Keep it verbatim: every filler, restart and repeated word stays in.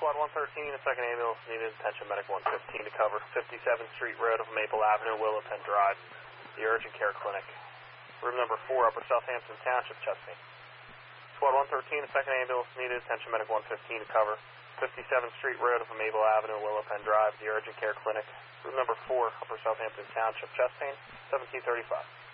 Squad one thirteen, a second ambulance needed. Attention medic one fifteen to cover fifty-seventh Street Road of Maple Avenue, Willow Pen Drive, the urgent care clinic. Room number four, Upper Southampton Township, Chesapeake. Squad one thirteen, a second ambulance needed. Attention medic one fifteen to cover fifty-seventh Street Road of Maple Avenue, Willow Pen Drive, the urgent care clinic. Room number four, Upper Southampton Township, Chesapeake, seventeen thirty-five.